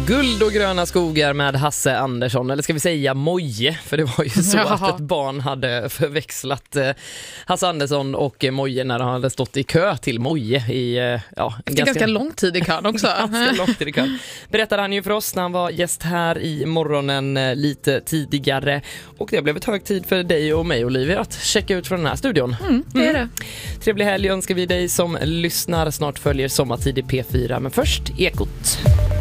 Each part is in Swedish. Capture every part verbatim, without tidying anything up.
Guld och gröna skogar med Hasse Andersson, eller ska vi säga Moje, för det var ju så Jaha. att ett barn hade förväxlat eh, Hasse Andersson och eh, Moje när han hade stått i kö till Moje i eh, ja, en ganska, ganska lång tid i kön också. ganska lång tid i kön. Berättade han ju för oss när han var gäst här i morgonen eh, lite tidigare, och det blev ett hög tid för dig och mig, Olivia, att checka ut från den här studion. Mm, det är det. Mm. Trevlig helg önskar vi dig som lyssnar. Snart följer Sommartid i P fyra, men först Ekot.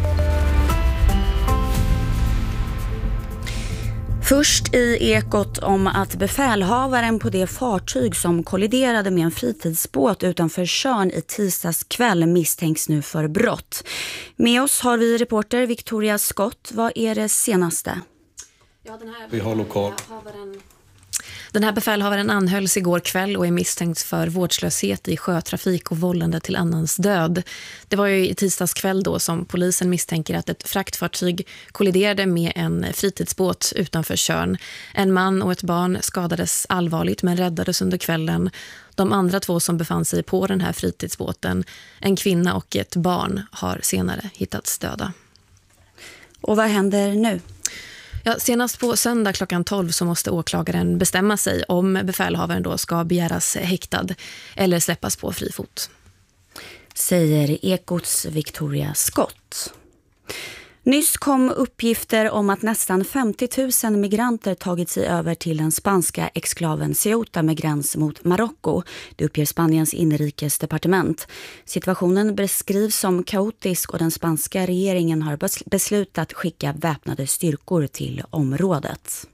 Först i Ekot om att befälhavaren på det fartyg som kolliderade med en fritidsbåt utanför Tjörn i tisdags kväll misstänks nu för brott. Med oss har vi reporter Victoria Scott. Vad är det senaste? Ja, den här vi har lokal. Den här befälhavaren anhölls igår kväll och är misstänkt för vårdslöshet i sjötrafik och vållande till annans död. Det var ju i tisdags kväll då som polisen misstänker att ett fraktfartyg kolliderade med en fritidsbåt utanför Tjörn. En man och ett barn skadades allvarligt men räddades under kvällen. De andra två som befann sig på den här fritidsbåten, en kvinna och ett barn, har senare hittats döda. Och vad händer nu? Ja, senast på söndag klockan tolv så måste åklagaren bestämma sig om befälhavaren då ska begäras häktad eller släppas på fri fot. Säger Ekots Victoria Scott. Nyss kom uppgifter om att nästan femtio tusen migranter tagit sig över till den spanska exklaven Ceuta med gräns mot Marocko. Det uppger Spaniens inrikesdepartement. Situationen beskrivs som kaotisk och den spanska regeringen har beslutat skicka väpnade styrkor till området.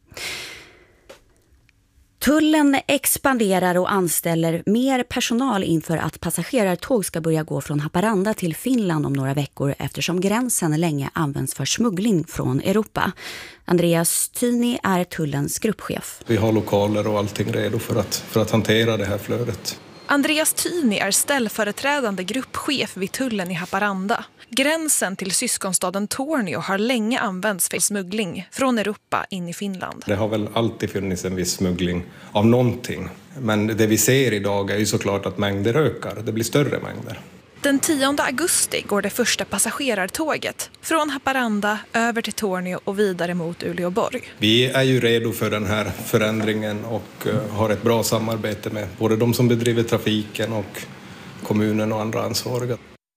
Tullen expanderar och anställer mer personal inför att passagerartåg ska börja gå från Haparanda till Finland om några veckor eftersom gränsen länge används för smuggling från Europa. Andreas Tyni är tullens gruppchef. Vi har lokaler och allting redo för att, för att hantera det här flödet. Andreas Tyni är ställföreträdande gruppchef vid tullen i Haparanda. Gränsen till syskonstaden Tornio har länge använts för smuggling från Europa in i Finland. Det har väl alltid funnits en viss smuggling av någonting. Men det vi ser idag är ju såklart att mängder ökar. Det blir större mängder. Den tionde augusti går det första passagerartåget från Haparanda över till Tornio och vidare mot Uleåborg. Vi är ju redo för den här förändringen och har ett bra samarbete med både de som bedriver trafiken och kommunen och andra ansvariga.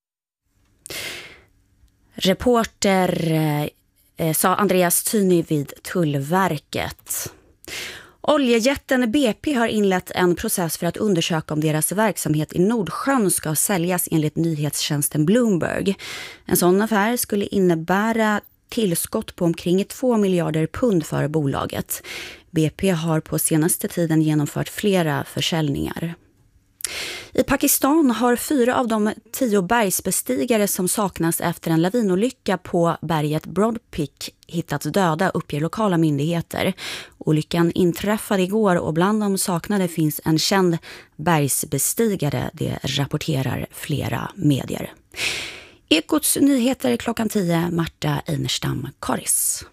Reporter eh, sa Andreas Tyni vid Tullverket. Oljejätten B P har inlett en process för att undersöka om deras verksamhet i Nordsjön ska säljas enligt nyhetstjänsten Bloomberg. En sån affär skulle innebära tillskott på omkring två miljarder pund för bolaget. B P har på senaste tiden genomfört flera försäljningar. I Pakistan har fyra av de tio bergsbestigare som saknas efter en lavinolycka på berget Broad Peak hittats döda, uppger lokala myndigheter. Olyckan inträffade igår och bland de saknade finns en känd bergsbestigare, det rapporterar flera medier. Ekots nyheter klockan tio, Marta Einerstam Karis.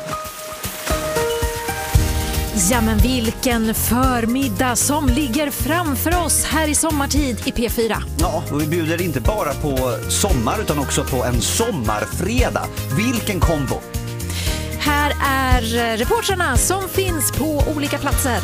Ja, men vilken förmiddag som ligger framför oss här i Sommartid i P fyra. Ja, och vi bjuder inte bara på sommar utan också på en sommarfredag. Vilken kombo! Här är reportrarna som finns på olika platser.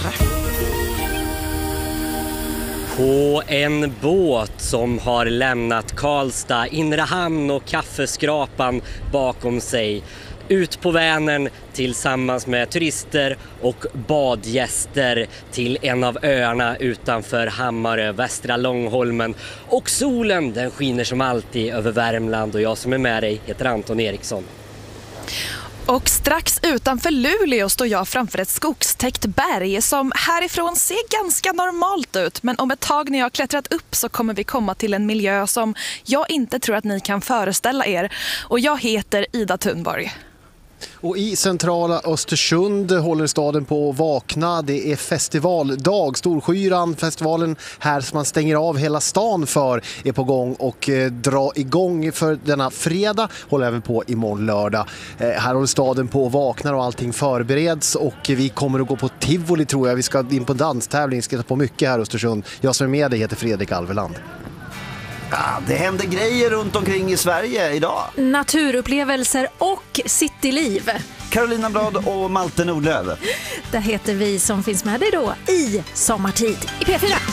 På en båt som har lämnat Karlstad, Inre hamn och kaffeskrapan bakom sig. Ut på Vänern tillsammans med turister och badgäster till en av öarna utanför Hammarö, Västra Långholmen. Och solen, den skiner som alltid över Värmland, och jag som är med dig heter Anton Eriksson. Och strax utanför Luleå står jag framför ett skogstäckt berg som härifrån ser ganska normalt ut. Men om ett tag när jag har klättrat upp så kommer vi komma till en miljö som jag inte tror att ni kan föreställa er. Och jag heter Ida Thunborg. Och i centrala Östersund håller staden på att vakna. Det är festivaldag. Storskyran, festivalen här som man stänger av hela stan för, är på gång och eh, dra igång för denna fredag. Håller även på imorgon lördag. Eh, här håller staden på att vakna och allting förbereds. Och vi kommer att gå på Tivoli, tror jag. Vi ska in på danstävling, ska ta på mycket här i Östersund. Jag som är med dig heter Fredrik Alveland. Ja, det händer grejer runt omkring i Sverige idag. Naturupplevelser och cityliv. Carolina Blad och Malte Nordlöf. Det heter vi som finns med dig då i Sommartid i P fyra.